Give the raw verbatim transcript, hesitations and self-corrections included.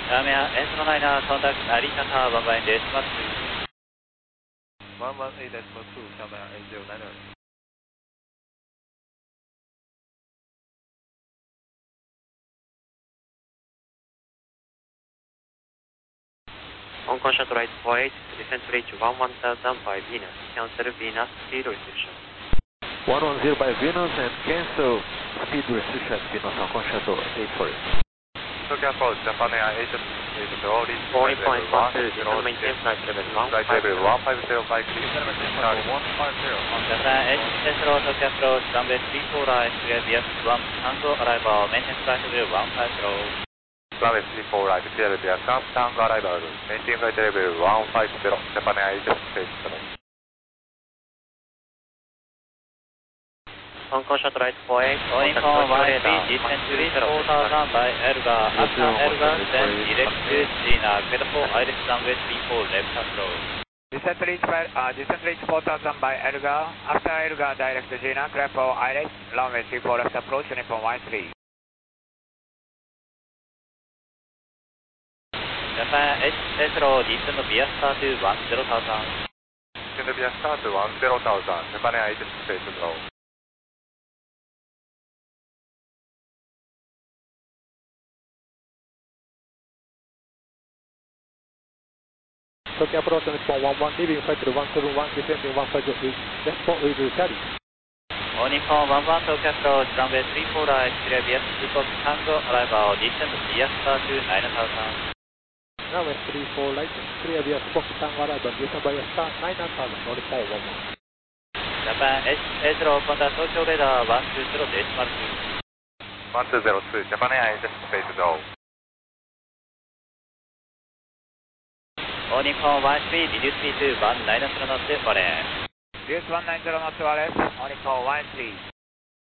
ラーメン屋エンスロナイナー、コンタクト成田タワー、ワンバインです。マックス。 ワンワンエイトデシマルツー、ラーメン屋エイトゼロナイナー。 Hong Kong Shuttle Right four eight, descent reach one one thousand by Venus, cancel Venus speed restriction. one one zero by Venus and cancel speed restriction Venus Hong Kong Shuttle eight four eight. Tokyo approach, Japan Air eight eight zero, reach Boeing flight point level one two, descend maintain flight level one flight five level zero. one five zero by clear. Charlie one five zero. On Japan H S L Tokyo approach, runway three four right, clear V F one, Tango arrival, maintain flight level one five zero. Runway three four right, clear the aircraft, Tango arrival, maintain flight level one five zero, Japan Air eight eight zero. Hong Kong Shuttle Right four eight, Boeing contact from Tokyo Y P, radar, descent one two reach zero. four thousand by Elga, after Elga, then direct to Gina, clear for Iris runway three four left approach. Descent reach, uh, descent reach four thousand by Elga, after Elga direct to Gina, clear for Iris, runway three four left approach, Nippon one three. Japan H S L descend via star to one zero thousand. Descend via start to one zero thousand, Japan Air eight eight zero. Tokyo approach Nippon one one, leaving flight one seven one, descending one five zero, left port with Charlie. On Nippon one one Tokyo approach, runway three four right, clear V F two Fox Tango arrival, descend via star to nine thousand. Runway three four right, clear via Fox Tango arrival, descend by star nine thousand, on Nippon one one. Japan H S L contact Tokyo radar one two zero decimal two. one two zero two, Japan Air eight eight zero. On Nippon one three, reduce speed to one nine zero knots, Warren. Reduce one nine zero knots, Wallace, on Nippon one three.